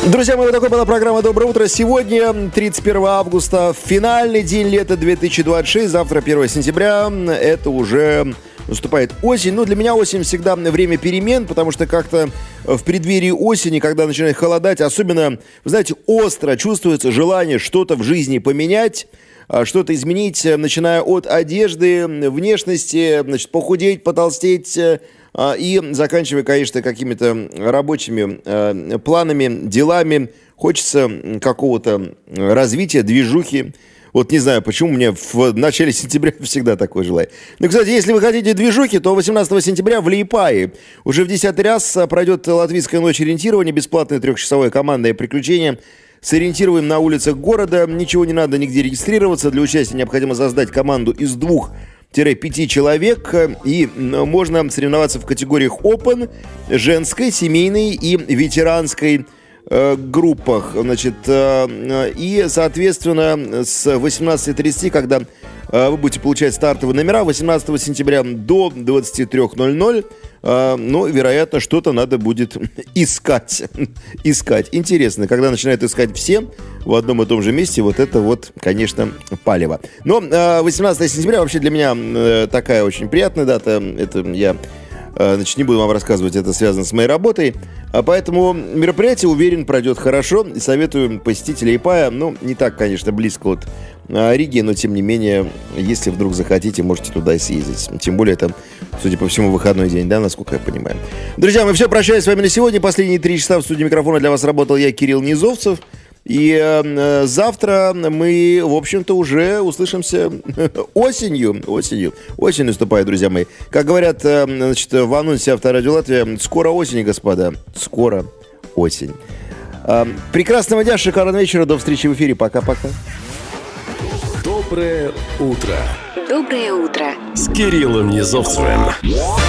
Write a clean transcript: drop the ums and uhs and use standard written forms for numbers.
Друзья мои, вот такой была программа «Доброе утро». Сегодня, 31 августа, финальный день лета 2026. Завтра, 1 сентября, это уже наступает осень. Ну, для меня осень всегда время перемен, потому что как-то в преддверии осени, когда начинает холодать, особенно, вы знаете, остро чувствуется желание что-то в жизни поменять, что-то изменить, начиная от одежды, внешности, значит, похудеть, потолстеть, и заканчивая, конечно, какими-то рабочими планами, делами. Хочется какого-то развития, движухи. Вот не знаю, почему мне в начале сентября всегда такое желаю. Ну, кстати, если вы хотите движухи, то 18 сентября в Лиепае уже в 10-й раз пройдет Латвийская ночь ориентирования, бесплатное 3-часовое командное приключение. Сориентируем на улицах города. Ничего не надо нигде регистрироваться. Для участия необходимо создать команду из 2-5 человек. И можно соревноваться в категориях Open, женской, семейной и ветеранской группах. Значит, и, соответственно, с 18:30, когда вы будете получать стартовые номера, 18 сентября до 23:00, ну, вероятно, что-то надо будет искать. Интересно, когда начинают искать все в одном и том же месте, вот это вот, конечно, палево. Но 18 сентября вообще для меня такая очень приятная дата. Это я... Значит, не буду вам рассказывать, это связано с моей работой. Поэтому мероприятие, уверен, пройдет хорошо. И советую посетителей Лиепая. Ну, не так, конечно, близко от Риги, но, тем не менее, если вдруг захотите, можете туда и съездить. Тем более, это, судя по всему, выходной день, да, насколько я понимаю. Друзья, мы все, прощаюсь с вами на сегодня. Последние 3 часа в студии микрофона для вас работал я, Кирилл Низовцев. И завтра мы, в общем-то, уже услышимся осенью. Осень наступает, друзья мои. Как говорят, значит, в анонсе Авторадио Латвия, скоро осень, господа. Скоро осень. Прекрасного дня, шикарного вечера. До встречи в эфире. Пока-пока. Доброе утро. Доброе утро. С Кириллом Низовцевым.